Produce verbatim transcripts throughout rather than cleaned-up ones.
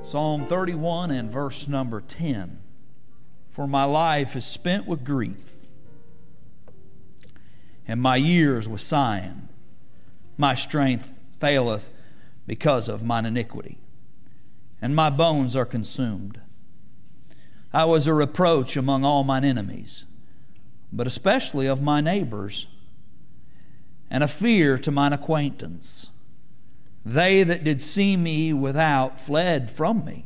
Psalm thirty-one and verse number ten. For my life is spent with grief, and my years with sighing. My strength faileth because of mine iniquity, and my bones are consumed. I was a reproach among all mine enemies, but especially of my neighbors, and a fear to mine acquaintance. They that did see me without fled from me.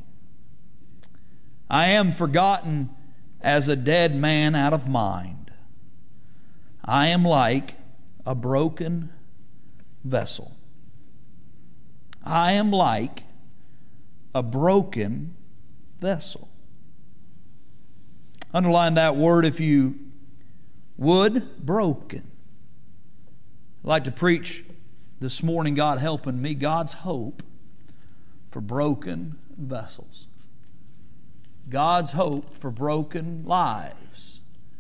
I am forgotten as a dead man out of mind. I am like a broken vessel. I am like a broken vessel. Underline that word if you would, broken. I'd like to preach this morning, God helping me, God's hope for broken vessels. God's hope for broken lives.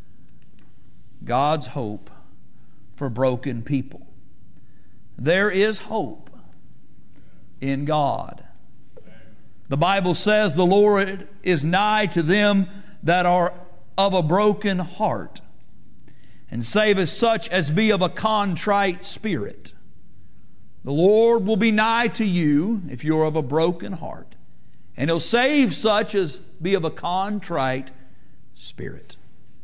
God's hope for broken people. There is hope in God. The Bible says the Lord is nigh to them that are of a broken heart, and saveth such as be of a contrite spirit. The Lord will be nigh to you if you're of a broken heart, and He'll save such as be of a contrite spirit.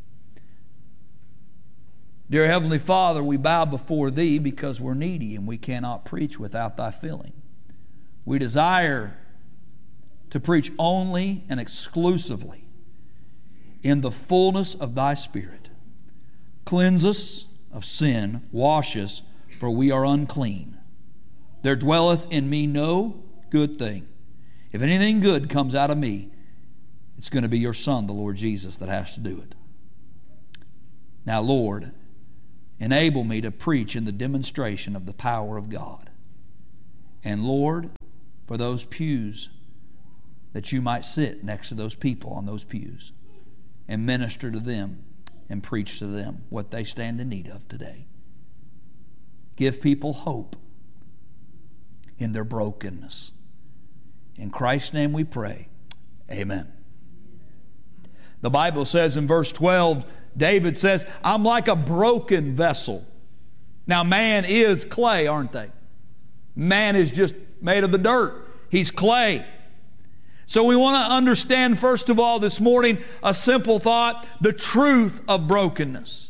Dear Heavenly Father, we bow before Thee because we're needy and we cannot preach without Thy filling. We desire to preach only and exclusively in the fullness of Thy Spirit. Cleanse us of sin, wash us, for we are unclean. There dwelleth in me no good thing. If anything good comes out of me, it's going to be your Son, the Lord Jesus, that has to do it. Now, Lord, enable me to preach in the demonstration of the power of God. And Lord, for those pews, that you might sit next to those people on those pews and minister to them and preach to them what they stand in need of today. Give people hope in their brokenness. In Christ's name we pray. Amen. The Bible says in verse twelve, David says, I'm like a broken vessel. Now man is clay, aren't they? Man is just made of the dirt. He's clay. So we want to understand, first of all, this morning, a simple thought, the truth of brokenness.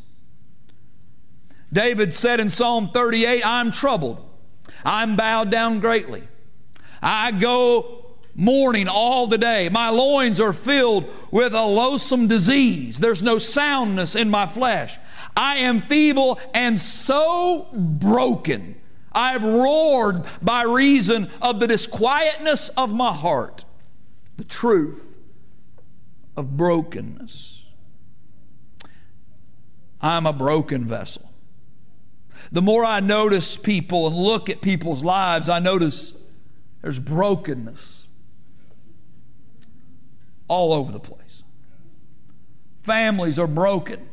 David said in Psalm thirty-eight, I'm troubled. I'm bowed down greatly. I go mourning all the day. My loins are filled with a loathsome disease. There's no soundness in my flesh. I am feeble and so broken. I have roared by reason of the disquietness of my heart. The truth of brokenness. I'm a broken vessel. The more I notice people and look at people's lives, I notice there's brokenness all over the place. Families are broken.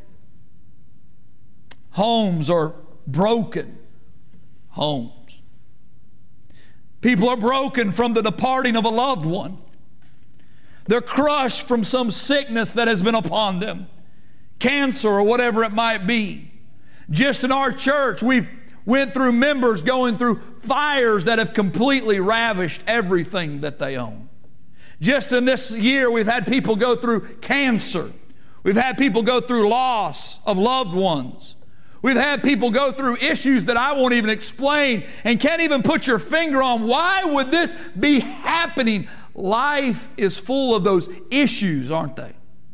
Homes are broken homes. People are broken from the departing of a loved one. They're crushed from some sickness that has been upon them, cancer or whatever it might be. Just in our church, we've went through members going through fires that have completely ravished everything that they own. Just in this year, we've had people go through cancer. We've had people go through loss of loved ones. We've had people go through issues that I won't even explain and can't even put your finger on. Why would this be happening? Life is full of those issues, aren't they?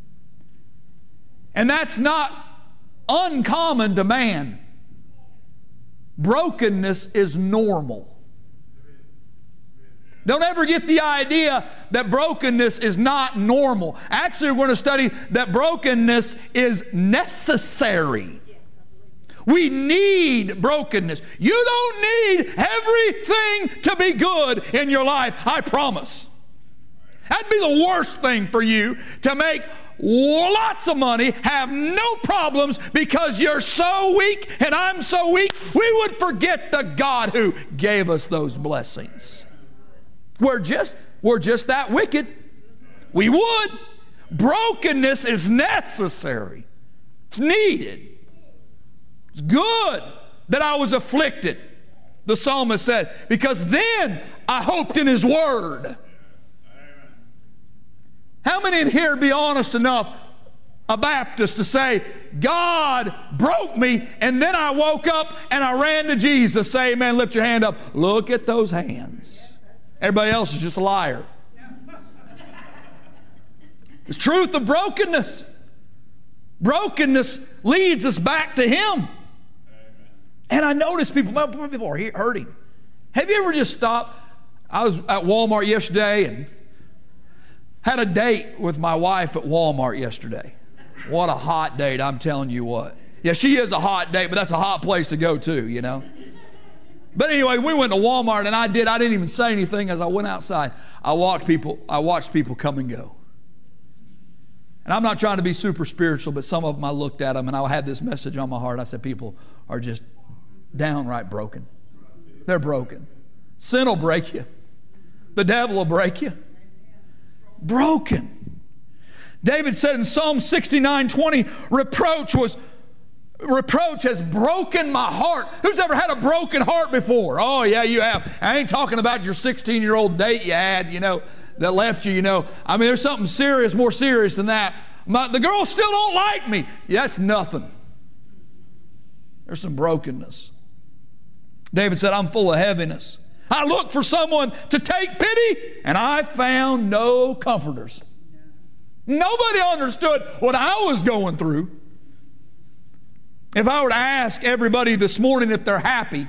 And that's not uncommon to man. Brokenness is normal. Don't ever get the idea that brokenness is not normal. Actually, we're going to study that brokenness is necessary. We need brokenness. You don't need everything to be good in your life, I promise. That'd be the worst thing for you, to make lots of money, have no problems because you're so weak and I'm so weak, we would forget the God who gave us those blessings. We're just, we're just that wicked. We would. Brokenness is necessary. It's needed. It's good that I was afflicted, the psalmist said, because then I hoped in His Word. How many in here be honest enough, a Baptist, to say, God broke me, and then I woke up and I ran to Jesus? Say amen. Lift your hand up. Look at those hands. Everybody else is just a liar. The truth of brokenness. Brokenness leads us back to Him. And I notice people, well, people are hurting. Have you ever just stopped? I was at Walmart yesterday and had a date with my wife at Walmart yesterday. What a hot date, I'm telling you what. Yeah, she is a hot date, but that's a hot place to go to, you know. But anyway, we went to Walmart, and I did. I didn't even say anything as I went outside. I walked people. I watched people come and go. And I'm not trying to be super spiritual, but some of them I looked at them, and I had this message on my heart. I said, people are just downright broken. They're broken. Sin will break you. The devil will break you. Broken. David said in Psalm sixty-nine twenty, reproach was reproach has broken my heart. Who's ever had a broken heart before? Oh yeah, you have. I ain't talking about your sixteen-year-old date you had, you know, that left you, you know. I mean, there's something serious, more serious than that. My, the girls still don't like me. Yeah, that's nothing. There's some brokenness. David said, I'm full of heaviness. I looked for someone to take pity, and I found no comforters. Nobody understood what I was going through. If I were to ask everybody this morning if they're happy,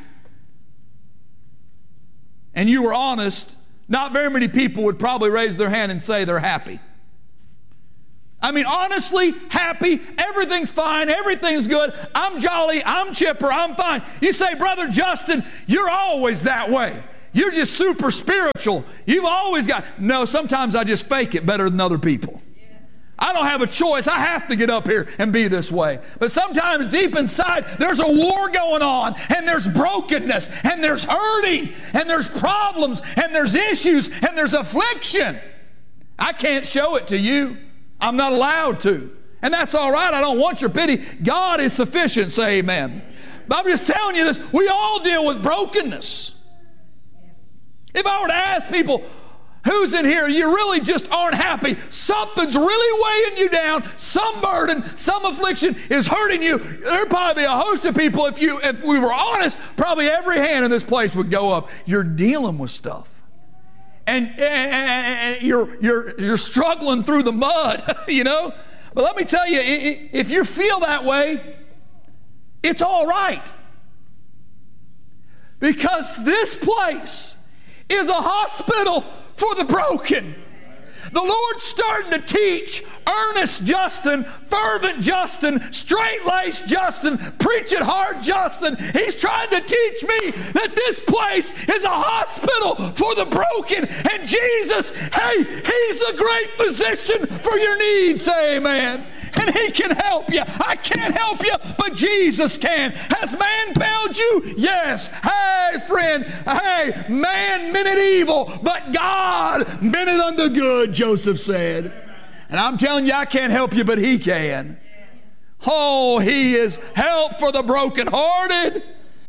and you were honest, not very many people would probably raise their hand and say they're happy. I mean, honestly, happy, everything's fine, everything's good, I'm jolly, I'm chipper, I'm fine. You say, Brother Justin, you're always that way. You're just super spiritual. You've always got, no, sometimes I just fake it better than other people. I don't have a choice. I have to get up here and be this way. But sometimes deep inside, there's a war going on, and there's brokenness, and there's hurting, and there's problems, and there's issues, and there's affliction. I can't show it to you. I'm not allowed to. And that's all right. I don't want your pity. God is sufficient. Say amen. But I'm just telling you this. We all deal with brokenness. If I were to ask people, who's in here, you really just aren't happy, something's really weighing you down, some burden, some affliction is hurting you, there'd probably be a host of people, if you, if we were honest, probably every hand in this place would go up. You're dealing with stuff. And, and, and you're, you're, you're struggling through the mud, you know. But let me tell you, if you feel that way, it's all right. Because this place is a hospital for the broken. The Lord's starting to teach earnest Justin, fervent Justin, straight-laced Justin, preach it hard Justin. He's trying to teach me that this place is a hospital for the broken. And Jesus, hey, He's a great physician for your needs. Say amen. And He can help you. I can't help you, but Jesus can. Has man failed you? Yes. Hey, friend, hey, man meant it evil, but God meant it unto good, Joseph said. And I'm telling you, I can't help you, but He can. Oh, He is help for the brokenhearted.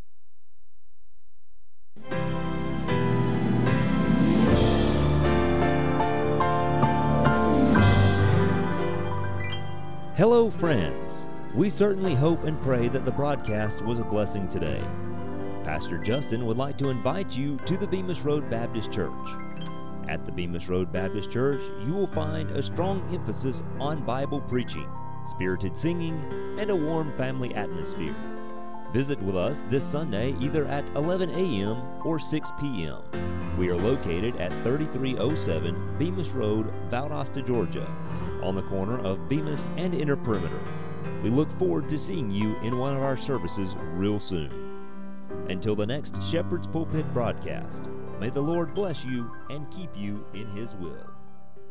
Hello, friends. We certainly hope and pray that the broadcast was a blessing today. Pastor Justin would like to invite you to the Bemis Road Baptist Church. At the Bemis Road Baptist Church, you will find a strong emphasis on Bible preaching, spirited singing, and a warm family atmosphere. Visit with us this Sunday either at eleven a.m. or six p.m. We are located at thirty-three oh seven Bemis Road, Valdosta, Georgia, on the corner of Bemis and Inner Perimeter. We look forward to seeing you in one of our services real soon. Until the next Shepherd's Pulpit broadcast, may the Lord bless you and keep you in His will.